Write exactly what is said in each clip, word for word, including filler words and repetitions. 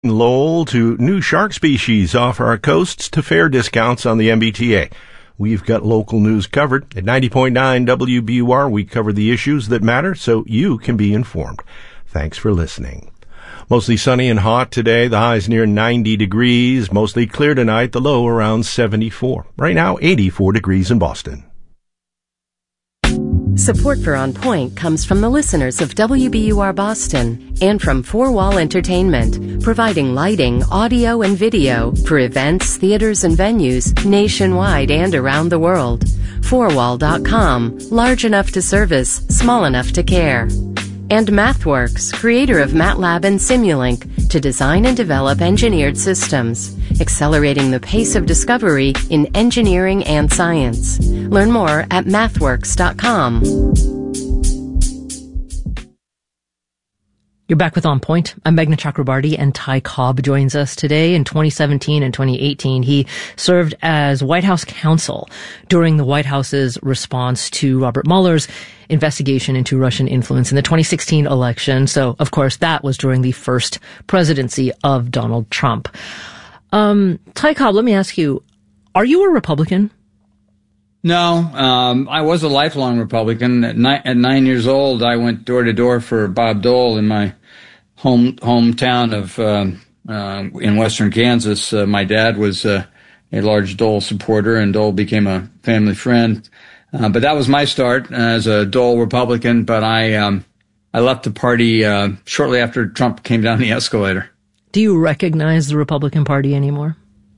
Lowell to new shark species off our coasts to fair discounts on the M B T A. We've got local news covered. At ninety point nine W B U R, we cover the issues that matter so you can be informed. Thanks for listening. Mostly sunny and hot today. The high's near ninety degrees. Mostly clear tonight. The low around seventy-four. Right now, eighty-four degrees in Boston. Support for On Point comes from the listeners of W B U R Boston and from Four Wall Entertainment, providing lighting, audio, and video for events, theaters, and venues nationwide and around the world. four wall dot com, large enough to service, small enough to care. And MathWorks, creator of MATLAB and Simulink, to design and develop engineered systems, accelerating the pace of discovery in engineering and science. Learn more at mathworks dot com. You're back with On Point. I'm Meghna Chakrabarty, and Ty Cobb joins us today. In twenty seventeen and twenty eighteen, he served as White House counsel during the White House's response to Robert Mueller's investigation into Russian influence in the twenty sixteen election. So, of course, that was during the first presidency of Donald Trump. Um, Ty Cobb, let me ask you, are you a Republican? No, um, I was a lifelong Republican. At, ni- at nine years old, I went door to door for Bob Dole in my home hometown of um, uh, in western Kansas. Uh, my dad was uh, a large Dole supporter, and Dole became a family friend. Uh, but that was my start as a Dole Republican. But I um, I left the party uh, shortly after Trump came down the escalator. Do you recognize the Republican Party anymore?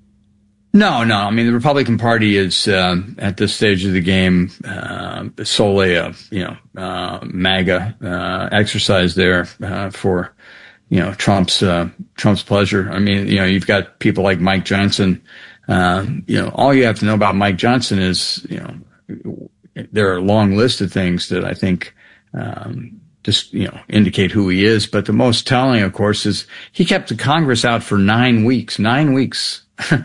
No, no. I mean, the Republican Party is uh, at this stage of the game uh, solely a you know uh, MAGA uh, exercise there uh, for you know Trump's uh, Trump's pleasure. I mean, you know, you've got people like Mike Johnson. Uh, you know, all you have to know about Mike Johnson is you know there are a long list of things that I think um, just you know indicate who he is. But the most telling, of course, is he kept the Congress out for nine weeks. Nine weeks.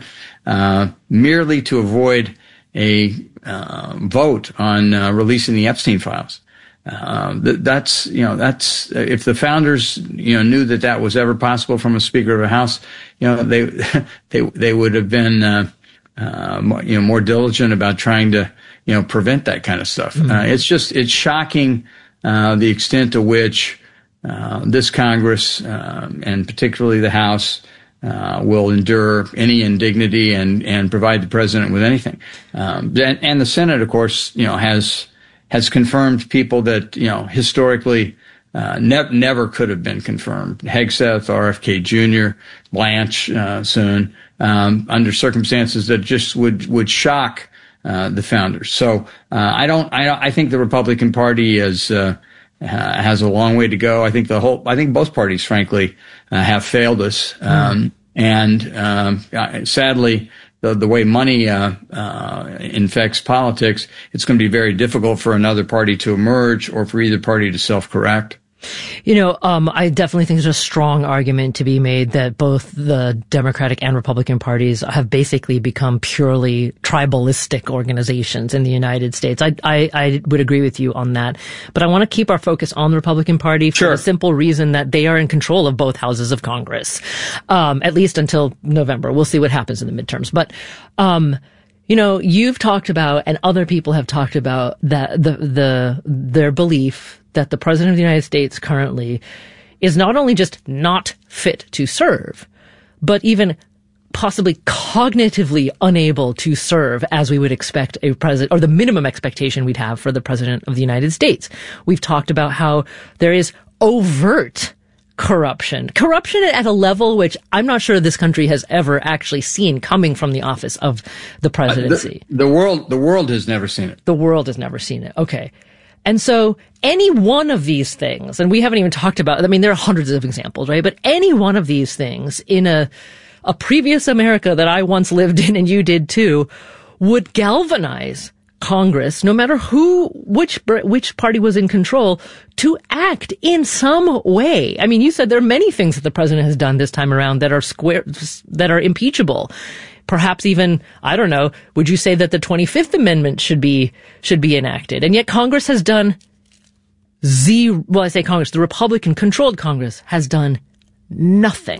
Uh, merely to avoid a uh, vote on uh, releasing the Epstein files. Uh, th- that's, you know, that's, if the founders, you know, knew that that was ever possible from a Speaker of a House, you know, they, they, they would have been, uh, uh, more, you know, more diligent about trying to, you know, prevent that kind of stuff. Mm-hmm. Uh, it's just, it's shocking, uh, the extent to which, uh, this Congress, um, and particularly the House, Uh, will endure any indignity and, and provide the president with anything. Um, and, and the Senate, of course, you know, has, has confirmed people that, you know, historically, uh, ne- never could have been confirmed. Hegseth, R F K Junior, Blanche, uh, soon, um, under circumstances that just would, would shock, uh, the founders. So, uh, I don't, I don't, I think the Republican Party is, uh, Uh, has a long way to go. I think the whole, I think both parties, frankly, uh, have failed us. Um, mm. and, um, sadly, the, the way money, uh, uh, infects politics, it's going to be very difficult for another party to emerge or for either party to self-correct. You know, um, I definitely think there's a strong argument to be made that both the Democratic and Republican parties have basically become purely tribalistic organizations in the United States. I, I, I would agree with you on that. But I want to keep our focus on the Republican Party for sure. the simple reason that they are in control of both houses of Congress, um, at least until November. We'll see what happens in the midterms. But, um, you know, you've talked about, and other people have talked about, that the, the, their belief that the President of the United States currently is not only just not fit to serve, but even possibly cognitively unable to serve as we would expect a president, or the minimum expectation we'd have for the President of the United States. We've talked about how there is overt corruption. Corruption at a level which I'm not sure this country has ever actually seen coming from the office of the presidency. Uh, the, the world, the world has never seen it. The world has never seen it. Okay. And so any one of these things, and we haven't even talked about, I mean, there are hundreds of examples, right? But any one of these things in a, a previous America that I once lived in, and you did too, would galvanize Congress, no matter who, which, which party was in control, to act in some way. I mean, you said there are many things that the president has done this time around that are square, that are impeachable. Perhaps even, I don't know, would you say that the twenty-fifth Amendment should be, should be enacted? And yet Congress has done zero, well, I say Congress, the Republican controlled Congress has done nothing.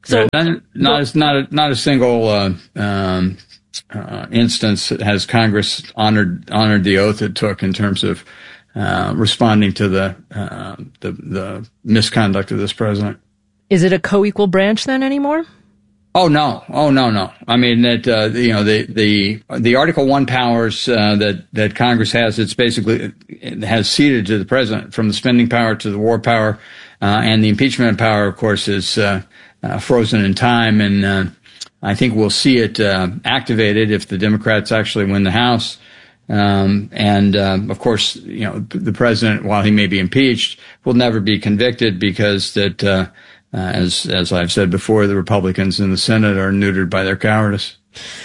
So yeah, not not, not, a, not a single uh, um, uh, instance has Congress honored honored the oath it took in terms of uh, responding to the, uh, the the misconduct of this president. Is it a co-equal branch then anymore? Oh no! Oh no! No! I mean that uh, you know the the the Article One powers uh, that that Congress has. It's basically it has ceded to the president, from the spending power to the war power, uh, and the impeachment power, of course, is uh, uh, frozen in time. And uh, I think we'll see it uh, activated if the Democrats actually win the House. Um, and uh, of course, you know the president, while he may be impeached, will never be convicted because that. Uh, Uh, as as I've said before, the Republicans in the Senate are neutered by their cowardice.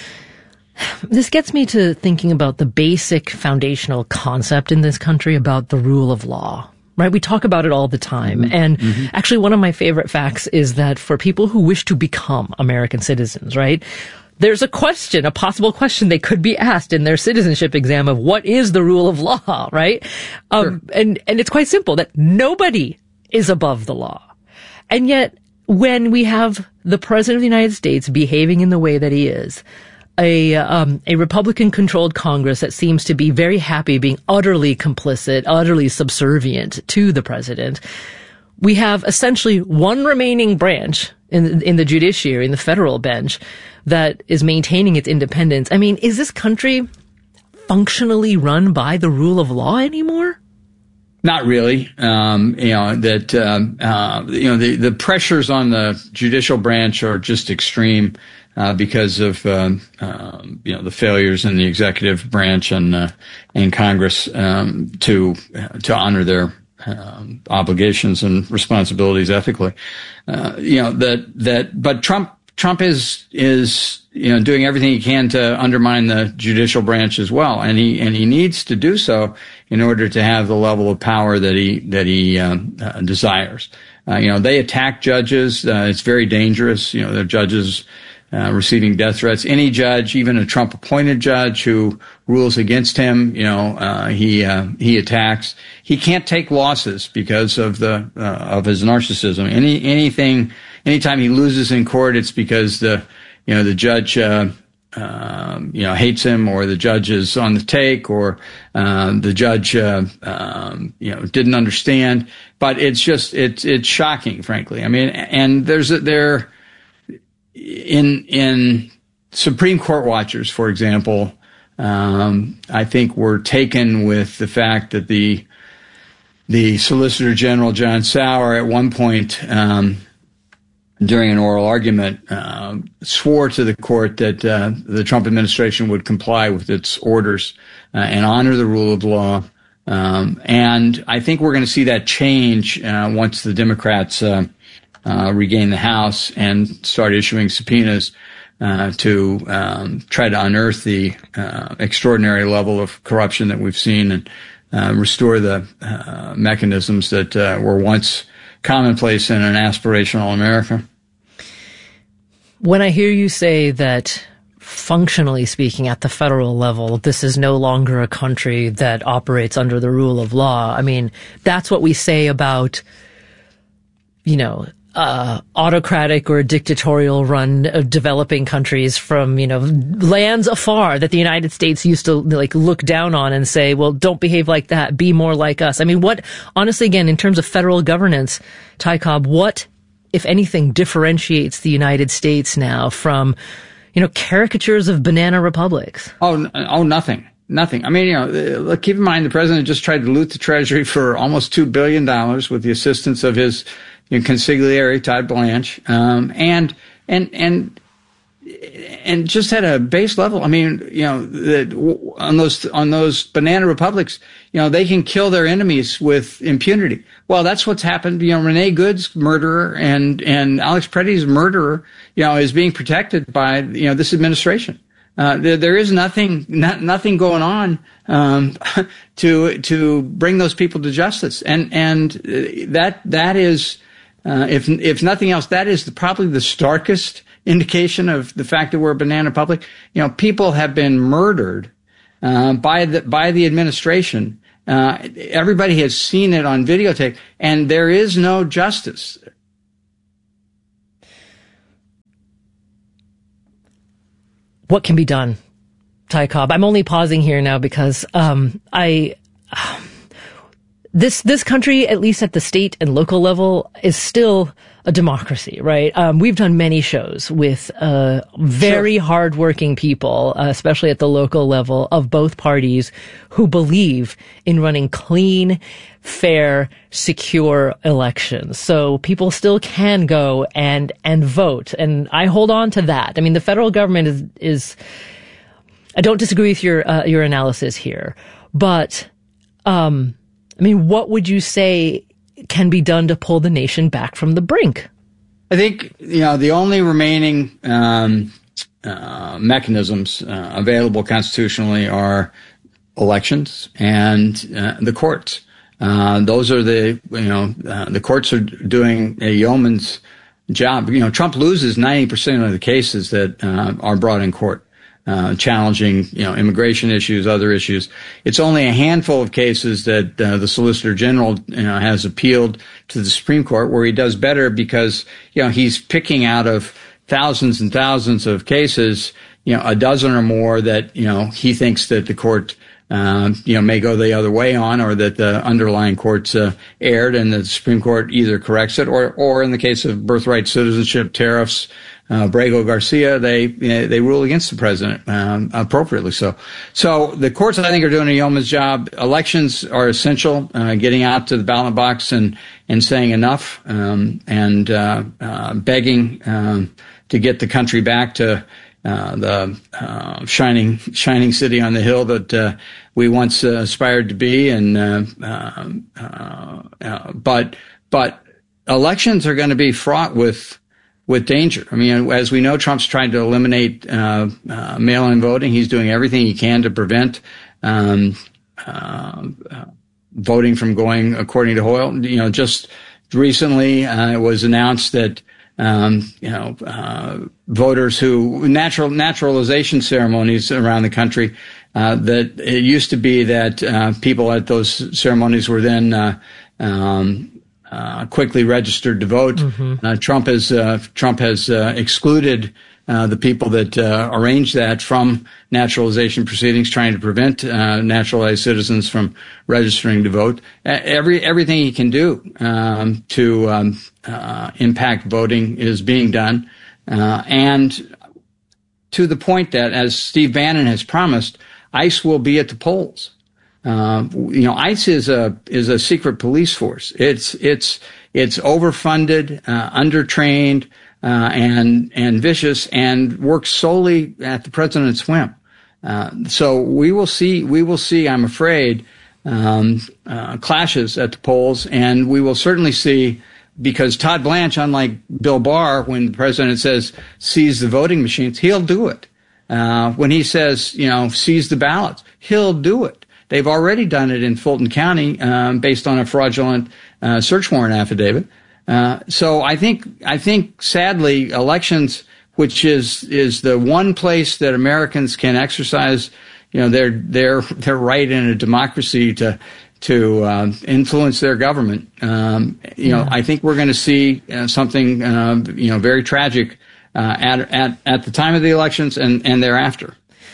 This gets me to thinking about the basic foundational concept in this country about the rule of law, right? We talk about it all the time. Mm-hmm. And mm-hmm. actually, one of my favorite facts is that for people who wish to become American citizens, right, there's a question, a possible question they could be asked in their citizenship exam of what is the rule of law, right? Um, sure. And, and it's quite simple, that nobody is above the law. And yet, when we have the president of the United States behaving in the way that he is, a um, a Republican-controlled Congress that seems to be very happy being utterly complicit, utterly subservient to the president, we have essentially one remaining branch in in the judiciary, in the federal bench, that is maintaining its independence. I mean, is this country functionally run by the rule of law anymore? Not really. Um, you know, that, um, uh, you know, the, the pressures on the judicial branch are just extreme, uh, because of, um, um, you know, the failures in the executive branch and, uh, and Congress, um, to, to honor their, um, obligations and responsibilities ethically. Uh, you know, that, that, but Trump, Trump is, is, you know, doing everything he can to undermine the judicial branch as well. And he, and he needs to do so in order to have the level of power that he, that he, um, uh, desires. Uh, you know, they attack judges. Uh, it's very dangerous. You know, they're judges, uh, receiving death threats. Any judge, even a Trump appointed judge who rules against him, you know, uh, he, uh, he attacks. He can't take losses because of the, uh, of his narcissism. Any, anything, anytime he loses in court, it's because the, you know, the judge, uh, um, you know, hates him, or the judge is on the take, or, um, the judge, uh, um, you know, didn't understand. But it's just, it's, it's shocking, frankly. I mean, and there's a, there, in, in Supreme Court watchers, for example, um, I think were taken with the fact that the, the Solicitor General, John Sauer, at one point, um, during an oral argument, uh, swore to the court that uh, the Trump administration would comply with its orders uh, and honor the rule of law. Um, and I think we're going to see that change uh, once the Democrats uh, uh, regain the House and start issuing subpoenas uh, to um, try to unearth the uh, extraordinary level of corruption that we've seen and uh, restore the uh, mechanisms that uh, were once commonplace in an aspirational America. When I hear you say that, functionally speaking, at the federal level, this is no longer a country that operates under the rule of law, I mean, that's what we say about, you know, uh, autocratic or dictatorial run uh, developing countries from, you know, lands afar that the United States used to like look down on and say, well, don't behave like that. Be more like us. I mean, what, honestly, again, in terms of federal governance, Ty Cobb, what, if anything, differentiates the United States now from, you know, caricatures of banana republics? Oh, oh, nothing. Nothing. I mean, you know, keep in mind the president just tried to loot the Treasury for almost two billion dollars with the assistance of his, you know, consigliere, Todd Blanche, um, and, and, and, and just at a base level, I mean, you know, that on those, on those banana republics, you know, they can kill their enemies with impunity. Well, that's what's happened. You know, Renee Good's murderer and, and Alex Preddy's murderer, you know, is being protected by, you know, this administration. Uh, there, there is nothing, not, nothing going on, um, to, to bring those people to justice. And, and that, that is, uh, if, if nothing else, that is the, probably the starkest indication of the fact that we're a banana republic. You know, people have been murdered, uh, by the, by the administration. Uh, everybody has seen it on videotape, and there is no justice. what can be done, Ty Cobb? I'm only pausing here now because um, I uh, this this country, at least at the state and local level, is still a democracy, right? Um, we've done many shows with uh, very sure. hardworking people, uh, especially at the local level of both parties, who believe in running clean, fair, secure elections. So people still can go and and vote, and I hold on to that. I mean, the federal government is is. I don't disagree with your uh, your analysis here, but um, I mean, what would you say can be done to pull the nation back from the brink? I think, you know, the only remaining um, uh, mechanisms uh, available constitutionally are elections and uh, the courts. Uh, those are the, you know, uh, the courts are doing a yeoman's job. You know, Trump loses ninety percent of the cases that uh, are brought in court. Uh, challenging, you know, immigration issues, other issues. It's only a handful of cases that uh, the Solicitor General, you know, has appealed to the Supreme Court, where he does better because, you know, he's picking out of thousands and thousands of cases, you know, a dozen or more that, you know, he thinks that the court, uh, you know, may go the other way on, or that the underlying courts uh, erred, and the Supreme Court either corrects it, or, or in the case of birthright citizenship, tariffs, Uh, Brago Garcia, they you know, they rule against the president um, appropriately. So, so the courts, I think, are doing a yeoman's job. Elections are essential. Uh, getting out to the ballot box and and saying enough, um, and uh, uh, begging um, to get the country back to uh, the uh, shining shining city on the hill that uh, we once uh, aspired to be. And uh, uh, uh, but but elections are going to be fraught with. With danger. I mean, as we know, Trump's trying to eliminate uh, uh, mail-in voting. He's doing everything he can to prevent um, uh, uh, voting from going according to Hoyle. You know, just recently uh, it was announced that um, you know uh, voters who natural naturalization ceremonies around the country, uh, that it used to be that uh, people at those ceremonies were then uh, um, Uh, quickly registered to vote. Mm-hmm. Uh, Trump has uh, Trump has uh, excluded uh, the people that uh, arranged that from naturalization proceedings, trying to prevent uh, naturalized citizens from registering to vote. Uh, every everything he can do um, to um, uh, impact voting is being done, uh, and to the point that, as Steve Bannon has promised, ICE will be at the polls. Uh, you know, ICE is a is a secret police force. It's it's it's overfunded, uh, undertrained, uh, and and vicious, and works solely at the president's whim. Uh, so we will see we will see. I'm afraid um, uh, clashes at the polls, and we will certainly see, because Todd Blanche, unlike Bill Barr, when the president says seize the voting machines, he'll do it. Uh, when he says, you know, seize the ballots, he'll do it. They've already done it in Fulton County um, based on a fraudulent uh, search warrant affidavit. Uh, so I think, I think, sadly, elections, which is is the one place that Americans can exercise, you know, their their their right in a democracy to to uh, influence their government. Um, you know, yeah. I think we're going to see uh, something, uh, you know, very tragic uh, at at at the time of the elections and and thereafter.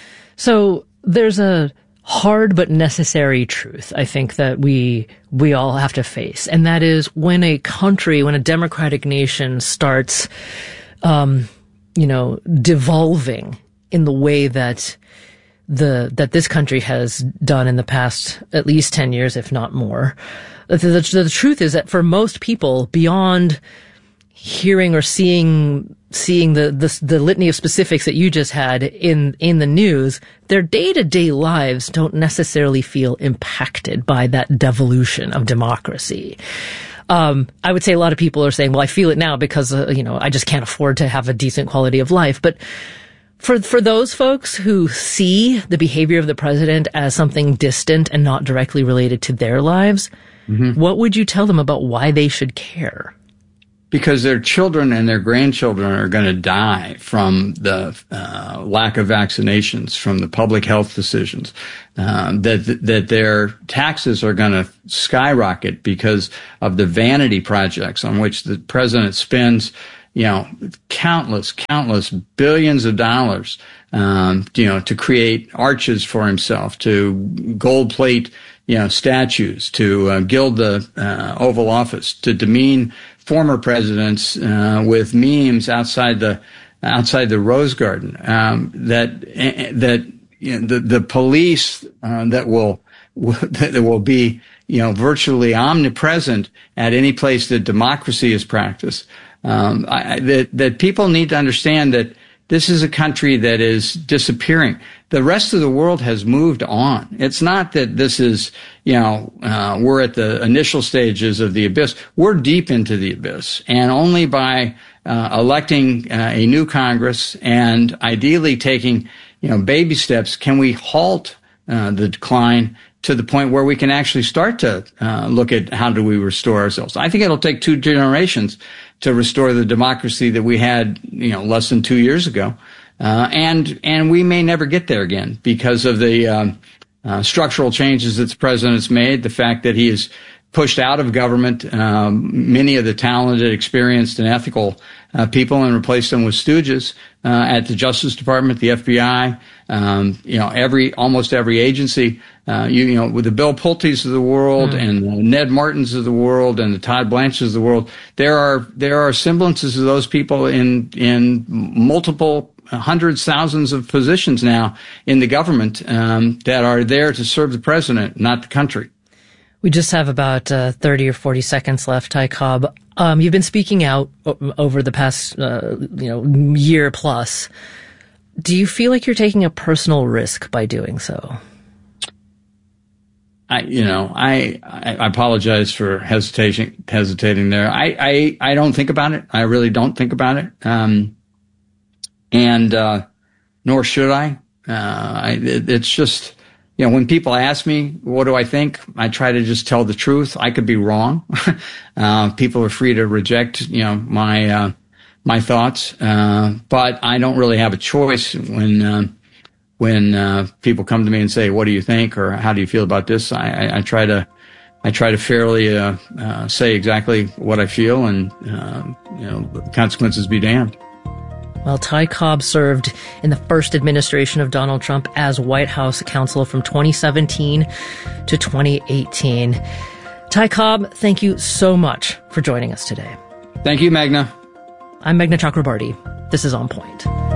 So there's a hard but necessary truth, I think, that we we all have to face, and that is when a country, when a democratic nation starts, um, you know, devolving in the way that the that this country has done in the past at least ten years, if not more. The, the, the truth is that for most people, beyond hearing or seeing seeing the, the the litany of specifics that you just had in in the news, their day-to-day lives don't necessarily feel impacted by that devolution of democracy. Um, I would say a lot of people are saying, well, I feel it now because, uh, you know, I just can't afford to have a decent quality of life. But for for those folks who see the behavior of the president as something distant and not directly related to their lives, mm-hmm. what would you tell them about why they should care? Because their children and their grandchildren are going to die from the uh, lack of vaccinations, from the public health decisions, uh, that that their taxes are going to skyrocket because of the vanity projects on which the president spends you know, countless, countless billions of dollars, um, you know, to create arches for himself, to gold plate, you know, statues, to uh, gild the uh, Oval Office, to demean former presidents uh, with memes outside the outside the Rose Garden. Um, that that you know, the the police uh, that will that will be, you know, virtually omnipresent at any place that democracy is practiced. Um, I, that, that people need to understand that this is a country that is disappearing. The rest of the world has moved on. It's not that this is, you know, uh, we're at the initial stages of the abyss. We're deep into the abyss. And only by uh, electing uh, a new Congress and ideally taking, you know, baby steps can we halt uh, the decline to the point where we can actually start to uh, look at how do we restore ourselves. I think it'll take two generations to restore the democracy that we had, you know, less than two years ago. Uh, and, and we may never get there again because of the um, uh, structural changes that the president's made, the fact that he has pushed out of government um, many of the talented, experienced, and ethical uh, people and replaced them with stooges uh, at the Justice Department, the F B I, um, you know, every almost every agency. Uh, you, you know, with the Bill Pulte's of the world mm. and the Ned Martins of the world and the Todd Blanches of the world, there are there are semblances of those people in in multiple hundreds, thousands of positions now in the government um, that are there to serve the president, not the country. We just have about uh, thirty or forty seconds left, Ty Cobb. Um, you've been speaking out o- over the past, uh, you know, year plus. Do you feel like you're taking a personal risk by doing so? I, you know, I, I apologize for hesitation, hesitating there. I, I, I don't think about it. I really don't think about it. Um, and, uh, nor should I. Uh, I, it, it's just, you know, when people ask me, what do I think? I try to just tell the truth. I could be wrong. uh, people are free to reject, you know, my, uh, my thoughts. Uh, but I don't really have a choice when, uh, when, uh, people come to me and say, what do you think? Or how do you feel about this? I, I, I try to, I try to fairly, uh, uh, say exactly what I feel and, uh, you know, the consequences be damned. Well, Ty Cobb served in the first administration of Donald Trump as White House counsel from twenty seventeen to twenty eighteen. Ty Cobb, thank you so much for joining us today. Thank you, Meghna. I'm Meghna Chakrabarti. This is On Point.